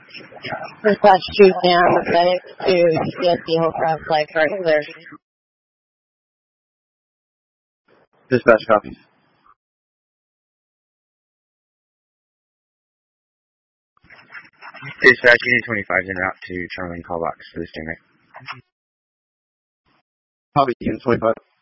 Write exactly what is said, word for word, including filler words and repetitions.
Dispatch two down, FedEx to C S D Hillcrest Flight for regularity. Dispatch copies. Dispatch Unit twenty-five is en route to Charlie callbox for the Stingray. Copy, Unit twenty-five.